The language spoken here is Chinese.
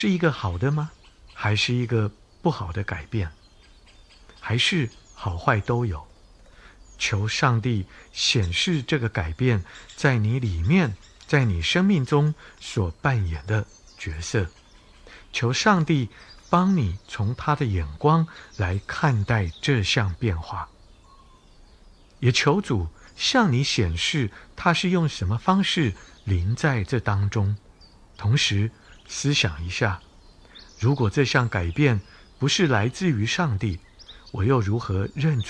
是一个好的吗？还是一个不好的改变？还是好坏都有？求上帝显示这个改变在你里面，在你生命中所扮演的角色。求上帝帮你从他的眼光来看待这项变化，也求主向你显示他是用什么方式临在这当中。同时思想一下，如果这项改变不是来自于上帝，我又如何认出